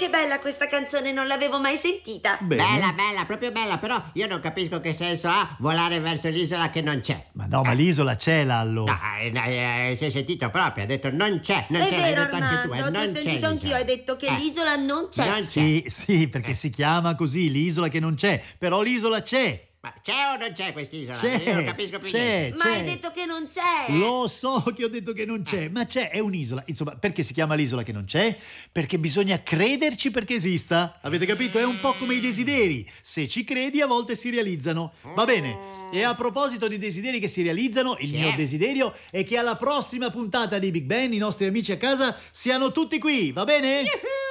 che bella questa canzone, non l'avevo mai sentita. Bella, bella, proprio bella, però io non capisco che senso ha volare verso l'isola che non c'è. Ma no, ma l'isola c'è, Lallo. Si è sentito proprio, ha detto non c'è, non È c'è, vero, l'hai detto anche tu, Armando, ti ho non c'è sentito anch'io, l'isola. hai detto che l'isola non c'è. Non c'è. Sì, perché si chiama così, l'isola che non c'è, però l'isola c'è. Ma c'è o non c'è quest'isola? C'è, Io non capisco più niente. Ma hai detto che non c'è. Lo so che ho detto che non c'è, ma c'è, è un'isola. Insomma, perché si chiama l'isola che non c'è? Perché bisogna crederci perché esista. Avete capito? È un po' come i desideri. Se ci credi, a volte si realizzano. Va bene. E a proposito di desideri che si realizzano, il mio desiderio è che alla prossima puntata di Big Ben i nostri amici a casa siano tutti qui, va bene?